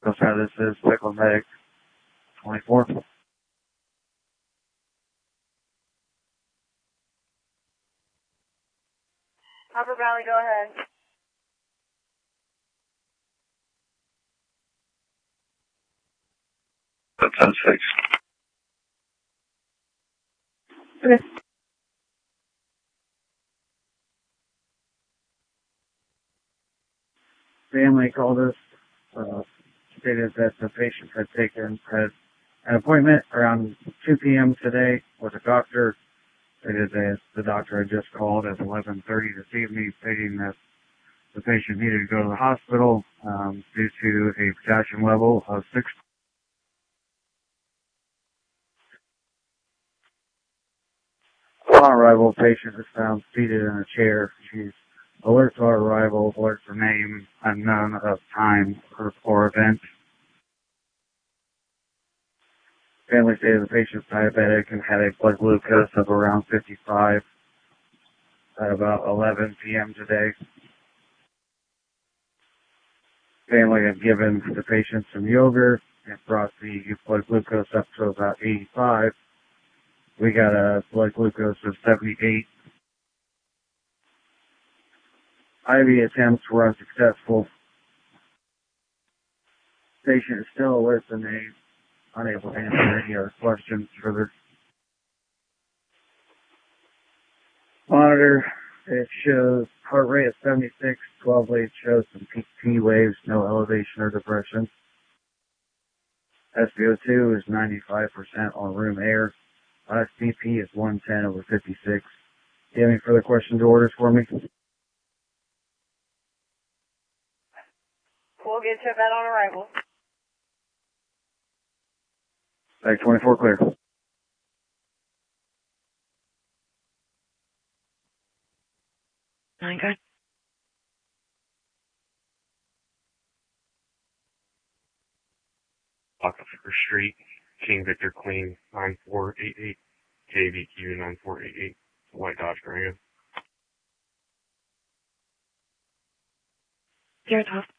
This is Pickle Medic 24. Upper Valley, go ahead. That's 6. Okay. Family called us, stated that the patient had an appointment around 2 p.m. today with a doctor. Stated that the doctor had just called at 11:30 this evening, stating that the patient needed to go to the hospital due to a potassium level of 6. Upon arrival, patient is found seated in a chair. She's alert to our arrival, alert for name, unknown of time or event. Family stated the patient's diabetic and had a blood glucose of around 55 at about 11 p.m. today. Family had given the patient some yogurt and brought the blood glucose up to about 85. We got a blood glucose of 78. IV attempts were unsuccessful. Patient is still alert to name, unable to answer any other questions further. Monitor, it shows heart rate of 76, 12 leads shows some P waves, no elevation or depression. SpO2 is 95% on room air. BP is 110/56. Do you have any further questions or orders for me? We'll get to that on arrival. Tag 24 clear. Okay. Lockeffer Street, King Victor Queen, 9488, KVQ 9488, White Dodge Durango. You're tough.